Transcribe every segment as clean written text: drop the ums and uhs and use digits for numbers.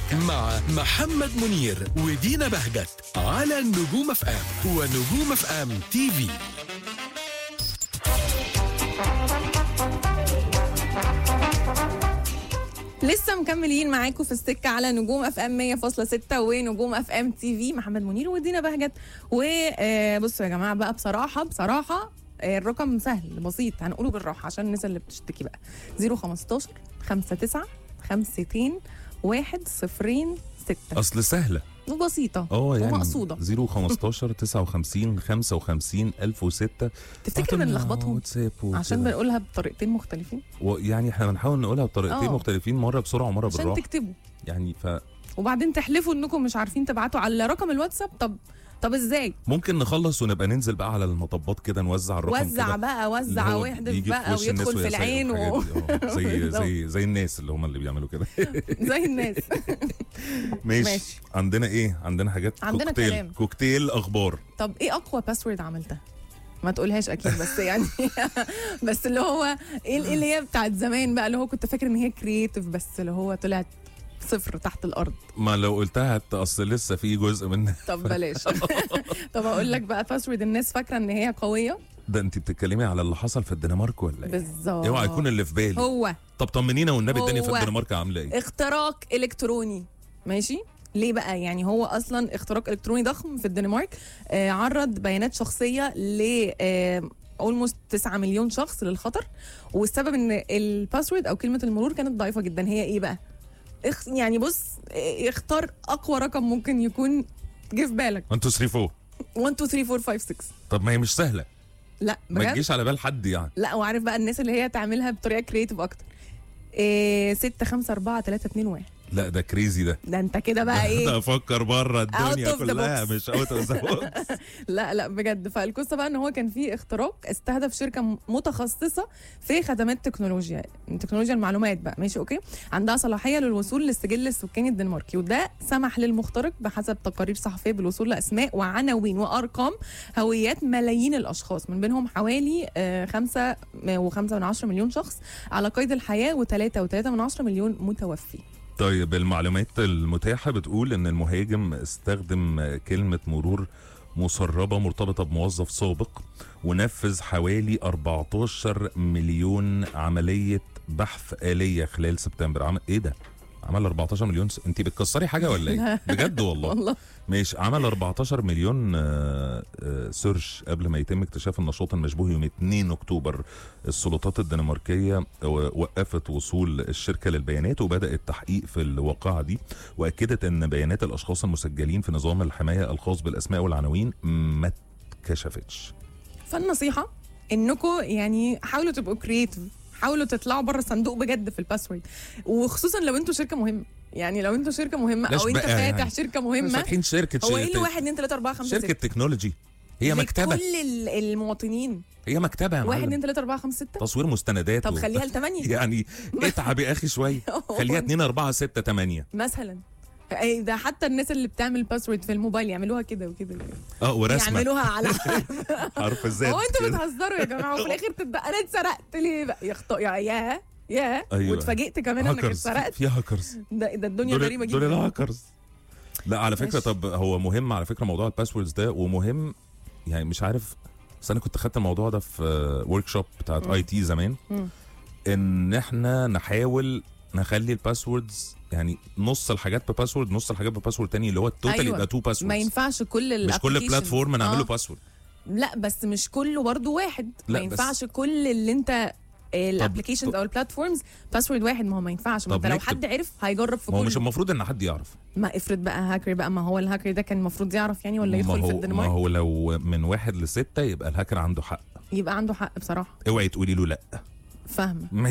مع محمد منير ودينا بهجت على نجوم اف ام ونجوم اف ام تي في. لسه مكملين معاكم في السكه على نجوم اف ام 100.6 ونجوم اف ام تي في. محمد منير ودينا بهجت. وبصوا يا جماعه بقى، بصراحه الرقم سهل بسيط، هنقوله بالراحه عشان الناس اللي بتشتكي بقى. 015 59 52 106. اصل سهله وبسيطه يعني ومقصوده. 015 59 55 1006. تفتكر بنلخبطهم عشان بنقولها بطريقتين مختلفين؟ يعني احنا بنحاول نقولها بطريقتين مختلفين، مره بسرعه ومره بالراحه عشان تكتبوا يعني وبعدين تحلفوا انكم مش عارفين تبعتوا على رقم الواتساب. طب ازاي؟ ممكن نخلص ونبقى ننزل بقى على المطبات كده نوزع الرقم وزع بقى واحدف بقى ويدخل في العين زي الناس اللي هم اللي بيعملوا كده زي الناس. ماشي. عندنا ايه؟ عندنا حاجات. عندنا كوكتيل اخبار. طب ايه اقوى باسورد عملتها؟ ما تقولهاش اكيد، بس يعني بس اللي هو ايه اللي هي بتاعت زمان بقى، اللي هو كنت فاكر ان هي كرييتيف بس اللي هو طلعت صفر تحت الارض. ما لو قلتها اصل لسه في جزء منها. طب بلاش. طب اقول لك بقى باسورد الناس فاكره ان هي قويه. ده انت بتتكلمي على اللي حصل في الدنمارك ولا ايه؟ بالظبط. اوعى يكون اللي في بالي. هو طب طمنينا والنبي، الدنيا في الدنمارك عامله ايه؟ اختراق الكتروني. ماشي. ليه بقى؟ يعني هو اصلا اختراق الكتروني ضخم في الدنمارك. عرض بيانات شخصيه ل اولموست 9 مليون شخص للخطر، والسبب ان الباسورد او كلمه المرور كانت ضعيفه جدا. هي ايه بقى؟ يعني بص، اختار اقوى رقم ممكن يكون جه في بالك. 1 2 3 4 1 2 3 4 5 6. طب ما هي مش سهله. لا ما تجيش على بال حد يعني. لا، وعارف بقى الناس اللي هي تعملها بطريقه كرييتيف اكتر. 6 5 4 3 2 1. لا ده كريزي ده انت كده بقى ايه؟ ده افكر بره الدنيا كلها مش اوت اوف ذا بوكس. لا بجد. فالقصه بقى ان هو كان في اختراق استهدف شركه متخصصه في خدمات تكنولوجيا المعلومات بقى. ماشي اوكي. عندها صلاحيه للوصول للسجل السكاني الدنماركي، وده سمح للمخترق بحسب تقارير صحفيه بالوصول لاسماء وعناوين وارقام هويات ملايين الاشخاص، من بينهم حوالي 5.5 مليون شخص على قيد الحياه و3.3 مليون متوفي. طيب المعلومات المتاحة بتقول ان المهاجم استخدم كلمة مرور مسربة مرتبطة بموظف سابق، ونفذ حوالي 14 مليون عملية بحث آلية خلال سبتمبر. ايه ده؟ عمل 14 مليون انتي بتكسري حاجة ولا ايه؟ بجد والله. ماشي. عمل 14 مليون سيرش قبل ما يتم اكتشاف النشاط المشبوه يوم 2 اكتوبر. السلطات الدنماركية وقفت وصول الشركة للبيانات وبدأت التحقيق في الواقعة دي، وأكدت ان بيانات الاشخاص المسجلين في نظام الحماية الخاص بالاسماء والعناوين ما اتكشفتش. فالنصيحة انكم يعني حاولوا تبقوا كرييتيف، حاولوا تطلعوا بره الصندوق بجد في الباسورد، وخصوصا لو انتوا شركه مهمه. يعني لو انتوا شركه مهمه او انت فاتح يعني شركه مهمه، فاتحين شركه. هو ايه اللي 1 2 3 4 5 6 شركه تكنولوجي؟ هي مكتبه كل المواطنين. هي مكتبه يا معلم. 1 2 3 4 5 6 تصوير مستندات. طب خليها ل 8 يعني اتعب يا اخي شويه. خليها 2 4 6 8 مثلا. ده حتى الناس اللي بتعمل باسورد في الموبايل يعملوها كده وكده. ورسمه يعملوها على حرف الزد. هو انتوا بتهزروا يا جماعه؟ وفي الاخر تبقى انا اتسرقت ليه بقى؟ يا أيوة. واتفاجئت كمان انك اتسرقت. في هاكرز. ده الدنيا غريبه جدا. دول الهاكرز. لا على فكره. طب هو مهم على فكره موضوع الباسوردز ده، ومهم يعني مش عارف، بس انا كنت خدت الموضوع ده في ورك شوب بتاعت اي تي زمان. ان احنا نحاول نخلي الباسوردز يعني نص الحاجات بباسورد، نص الحاجات بباسورد تاني، اللي هو التوتال أيوة. يبقى 2 باسوردز. ما ينفعش كل مش كل بلاتفورم نعمله باسورد. لا بس مش كله برضه واحد. ما ينفعش كل اللي انت الابلكيشنز او البلاتفورمز باسورد واحد. ما هو ما ينفعش. ما انت لو حد عرف هيجرب في كله. ما هو مش المفروض ان حد يعرف. ما افرض بقى هاكر بقى، ما هو الهاكر ده كان المفروض يعرف يعني، ولا يدخل في الدنمارك؟ ما هو لو من 1 ل 6 يبقى الهاكر عنده حق. يبقى عنده حق بصراحه. اوعي تقولي له لا. فاهمه.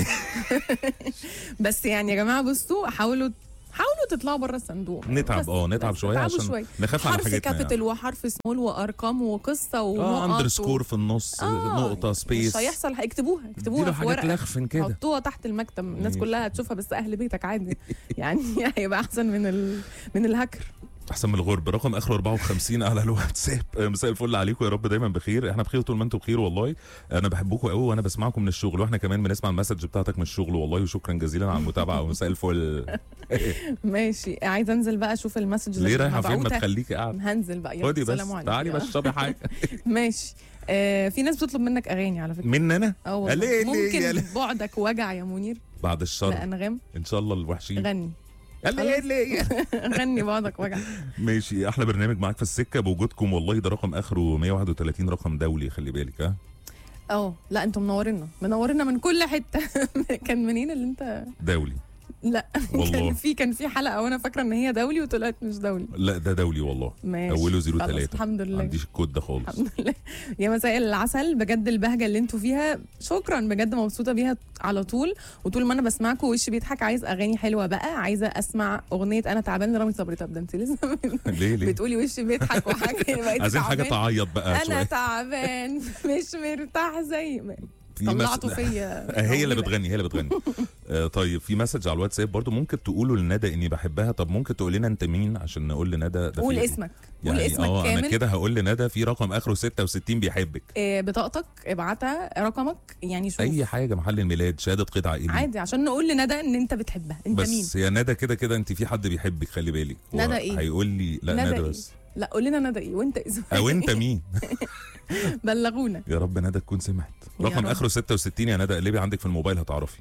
بس يعني يا جماعه بصوا، حاولوا تطلعوا بره الصندوق. نتعب شويه عشان نخاف على حاجتنا. حرف كابيتال وحرف سمول وارقام وقصه ونقط اندرسكور في النص. نقطه سبيس. مش هيحصل. اكتبوها في ورقه لخفن كده، حطوها تحت المكتب، الناس كلها هتشوفها، بس اهل بيتك عادي. يعني هيبقى احسن من الهاكر. احسن من الغرب. رقم اخره 54 على الواتساب. مساء الفل عليكم، يا رب دايما بخير. احنا بخير طول ما انتم بخير والله. انا بحبكم قوي وانا بسمعكم من الشغل، واحنا كمان بنسمع المسج بتاعتك من الشغل والله، وشكرا جزيلا على المتابعه ومساء الفل. ماشي، عايزه انزل بقى اشوف المسج ليه رايحه فين؟ ما مبعوتة. تخليكي قاعده. هنزل بقى، يلا خدي بس سلام عليكم. تعالي بس اشربي حاجه. ماشي. في ناس بتطلب منك اغاني على فكره. من انا؟ والله. ليه ممكن بعدك وجع يا منير. بعد الشر. بأنغام. ان شاء الله الوحشين. غني. ليه؟ غني بعدك وجع. ماشي، احلى برنامج معاك في السكه بوجودكم والله. ده رقم اخره 131، رقم دولي، خلي بالك. لا انتوا منورنا من كل حته. كان منين اللي انت؟ دولي. لا والله. كان في حلقه وانا فاكره ان هي دولي وطلعت مش دولي. لا ده دولي والله. ماشي. اوله خلاص، 03. الحمد لله. ما عنديش الكود ده خالص. الحمد لله. يا مساء العسل، بجد البهجه اللي انتوا فيها، شكرا بجد، مبسوطه بيها على طول. وطول ما انا بسمعكم وشي بيضحك. عايز اغاني حلوه بقى، عايزه اسمع اغنيه انا تعبان لرامي صبري. طب ده انت لسه ليه بتقولي وشي بيضحك وحاجه. عايزين حاجه تعيط بقى انا شويه. تعبان مش مرتاح زي ما في طلعته فيا. هي اللي بتغني. طيب في مسج على الواتساب برضو، ممكن تقولوا لندى اني بحبها. طب ممكن تقول لنا انت مين عشان نقول لندى؟ قول اسمك. قول يعني اسمك كامل. انا كده هقول لندى في رقم اخره 66 بيحبك. بطاقتك ابعتها، رقمك يعني، شوف اي حاجه، محل الميلاد، شهاده قيد عائلي، عادي، عشان نقول لندى ان انت بتحبها. انت بس مين؟ بس يا ندى كده انت في حد بيحبك، خلي بالك. ندى ايه؟ هيقول لي لا ندى بس. لا قول لنا ندى ايه وانت اسمك او انت مين. بلغونا. يا رب ندى تكون سمعت. يا رقم رب. اخره 66 يا ندى، قلبي عندك في الموبايل هتعرفي.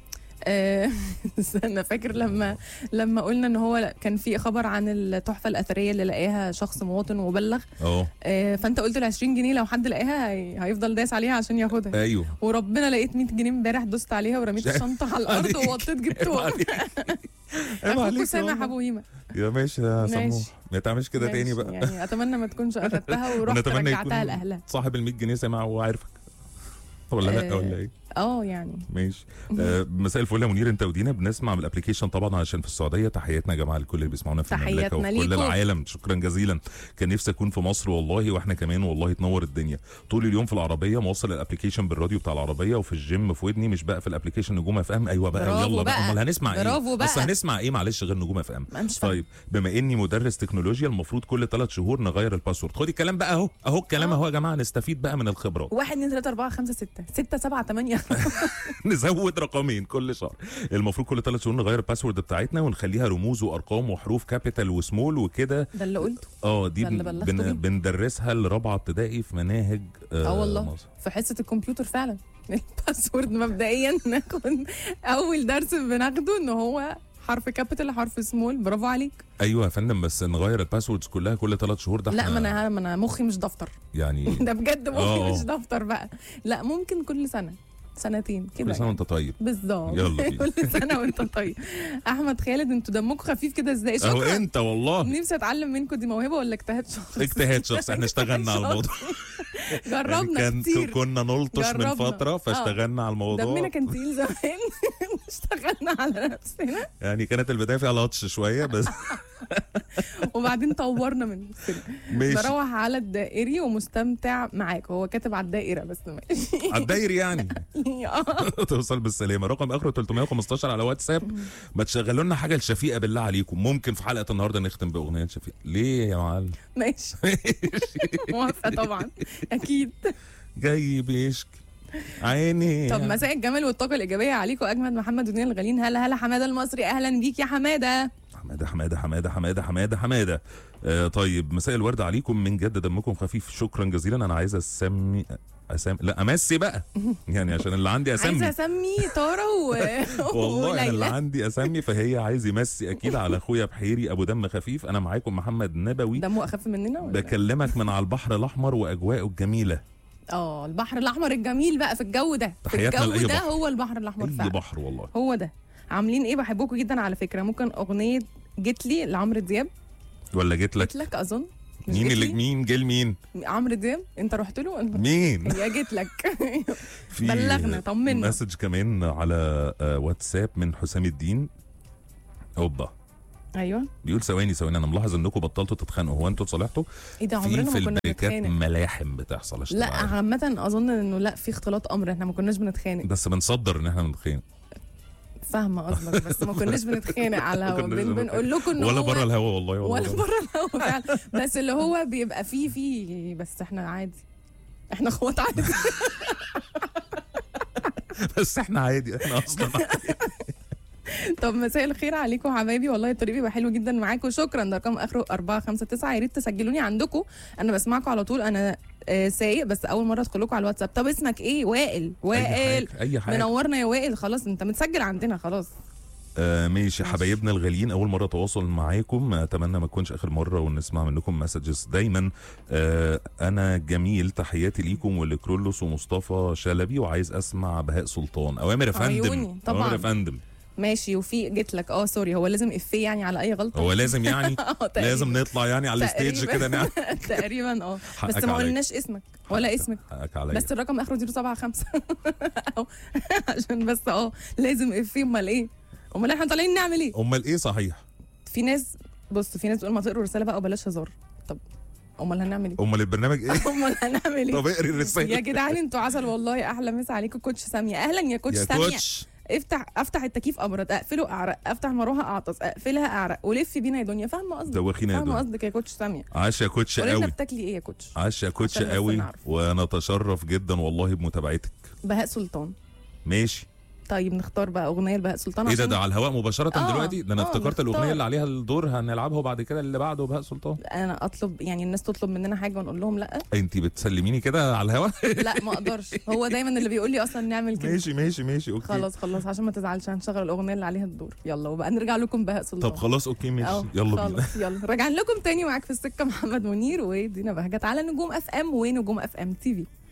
انا فاكر لما قلنا ان هو كان في خبر عن التحفه الاثريه اللي لقاها شخص مواطن وبلغ. فانت قلت ال 20 جنيه لو حد لقاها هيفضل داس عليها عشان ياخدها. ايوه. وربنا لقيت 100 جنيه امبارح، دوست عليها ورميت الشنطه على الارض ووطيت جبتوها. اخوكوا سامح ابو هيمه. يا ماشي يا سموح، ما تعملش كده تاني بقى. يعني اتمنى ما تكونش اخدتها ورحت رجعتها لاهلها. صاحب ال 100 جنيه سامع وعارفك ولا لا ولا ايه؟ يعني ماشي. مساء الفل يا منير، انت ودينا بنسمع من الابلكيشن طبعا عشان في السعوديه. تحياتنا يا جماعه لكل اللي بيسمعونا في المملكه وفي كل العالم، شكرا جزيلا. كان نفسي اكون في مصر والله، واحنا كمان والله تنور الدنيا. طول اليوم في العربيه موصل الابلكيشن بالراديو بتاع العربيه، وفي الجيم في ودني، مش بقى في الابلكيشن نجوم اف ام. ايوه بقى، يلا بقى، امال هنسمع ايه؟ برافو بقى. بس هنسمع ايه معلش غير نجوم اف ام؟ طيب بما اني مدرس تكنولوجيا، المفروض كل 3 شهور نغير الباسورد. خدي الكلام بقى اهو الكلام اهو يا جماعه، نستفيد بقى من الخبرات. 1 2 3 4 5 6 6 7 8. نزود رقمين كل شهر. المفروض كل 3 شهور نغير الباسورد بتاعتنا ونخليها رموز وارقام وحروف كابيتال وسمول وكده. ده اللي قلته. دي بندرسها لرابعه ابتدائي في مناهج والله مصر. في حصه الكمبيوتر فعلا. الباسورد مبدئيا ناخد اول درس بناخده ان هو حرف كابيتال حرف سمول. برافو عليك. ايوه يا فندم، بس نغير الباسوردز كلها كل 3 شهور. ده لا ما انا مخي مش دفتر يعني. ده بجد مخي مش دفتر بقى. لا ممكن كل سنه سنتين كده. كل سنه وانت طيب. بالظبط. يلا كل سنه وانت طيب. احمد خالد، انتوا دمكم خفيف كده ازاي؟ شكرا. اهو انت والله. نفسي اتعلم منكم، دي موهبه ولا اجتهاد شخص؟ اجتهاد شخص. احنا اشتغلنا على الموضوع. جربنا يعني كتير. كنا نلطش من فتره فاشتغلنا على الموضوع. دمنا كان تقيل زمان. اشتغلنا على نفسنا. يعني كانت البدايه فيها لطش شويه بس. وبعدين طورنا من نفسنا. بروح على الدائري ومستمتع معاك. هو كاتب على الدائره بس ماشي. على الدائري يعني. توصل بالسلامه. رقم اخره 315 على واتساب. ما تشغلوا لنا حاجه لشفيقه بالله عليكم. ممكن في حلقه النهارده نختم باغنيه شفيقه. ليه يا معلم؟ ماشي. موافقه طبعا اكيد. جاي بيشكي عيني. طب مساء الجمال والطاقه الايجابيه عليكم. اجمد محمد ودنيا الغالين. هلا حماده المصري، اهلا بيك يا حماده. حماده. طيب مساء الورد عليكم من جد، دمكم خفيف، شكرا جزيلا. انا عايزه لا امسي بقى يعني عشان اللي عندي اسمي. عايزه اسمي طاره والله أنا اللي عندي اسمي، فهي عايز يمسي اكيد على اخويا بحيري ابو دم خفيف. انا معاكم محمد نبوي، دمه اخف مننا ولا؟ بكلمك من على البحر الاحمر واجواءه الجميله. البحر الاحمر الجميل بقى في الجو ده. في الجو ده هو البحر الاحمر فعلا. بحر والله هو ده. عاملين ايه؟ بحبكم جدا على فكره. ممكن اغنيه جيت لي لعمرو دياب ولا جيت لك؟ جيت لك اظن. مين جيل مين؟ عمرو دياب. انت رحت له؟ مين؟ هي جيت لك. بلغنا طمنا. مسج كمان على واتساب من حسام الدين. اوبا. ايوه بيقول ثواني انا ملاحظ انكم بطلتوا تتخانقوا. هو انتوا اتصالحتوا؟ ايه ده؟ عمرنا ما كنا بنتخانق. ملاحم بتحصل. لا عامه اظن انه لا، في اختلاط امر. احنا ما كناش بنتخانق بس بنصدر ان احنا بنتخانق فاهمه قصدك، بس ما كناش بنتخانق على الهوا، بنقول لكم ان ولا هو بره الهوا والله ولا بره الهوا فعلا. بس اللي هو بيبقى فيه بس احنا عادي، احنا اخوات عادي. بس احنا عادي، احنا اصلا عادي. طب مساء الخير عليكم حبايبي، والله الطريق بيبقى حلو جدا معاكم، شكرا. ده رقم اخره 459، يا ريت تسجلوني عندكم، انا بسمعكم على طول. انا سايق بس اول مره ادخل لكم على الواتساب. طب اسمك ايه؟ وائل. اي حاجه منورنا يا وائل، خلاص انت متسجل عندنا خلاص. ماشي حبايبنا الغاليين، اول مره اتواصل معاكم، اتمنى ما تكونش اخر مره ونسمع منكم مسجز دايما. انا جميل، تحياتي ليكم ولكرولوس ومصطفى شلبي، وعايز اسمع بهاء سلطان. اوامر يا فندم، طبعا اوامر يا فندم. ماشي. وفي جيت لك سوري، هو لازم افيه يعني على اي غلطه؟ هو لازم يعني لازم نطلع يعني على الستيج كده نعمل تقريبا بس ما قلناش اسمك ولا اسمك، بس الرقم اخره 075 عشان بس لازم افيه. امال ايه؟ امال احنا طالعين نعمل ايه؟ امال ايه صحيح؟ في ناس في ناس بتقول ما تقروا الرساله بقى وبلاش هزار. طب امال هنعمل ايه؟ امال البرنامج ايه؟ امال هنعمل ايه؟ طب اقري الرساله يا جدعان، انتوا عسل والله. احلى مسا عليكم كوتش ساميه. اهلا يا كوتش ساميه. افتح التكييف ابرد، اقفله اعرق، افتح المروحه اعطس، اقفلها اعرق، ولف بينا يا دنيا. فاهمه قصدك؟ دوخينا يا دنيا. فاهمه قصدك يا كوتش ساميه. عاش يا كوتش قوي. وانت بتاكلي ايه يا كوتش؟ عاش يا كوتش قوي، ونتشرف جدا والله بمتابعتك. بهاء سلطان. ماشي. طيب نختار بقى اغنيه لبهاء سلطان. ايه ده على الهواء مباشره دلوقتي؟ ده انا افتكرت نختار. الاغنيه اللي عليها الدور هنلعبها وبعد كده اللي بعده بهاء سلطان. انا اطلب يعني الناس تطلب مننا حاجه ونقول لهم لا؟ انت بتسلميني كده على الهواء؟ لا ما اقدرش، هو دايما اللي بيقول لي اصلا نعمل كده. ماشي اوكي. خلاص عشان ما تزعلش، هنشغل الاغنيه اللي عليها الدور. يلا وبقى نرجع لكم بهاء سلطان. طب خلاص اوكي ماشي، يلا بينا. يلا راجعين لكم تاني. معاك في السكه محمد منير ودينا بهجت على نجوم اف ام ونجوم اف ام تي في.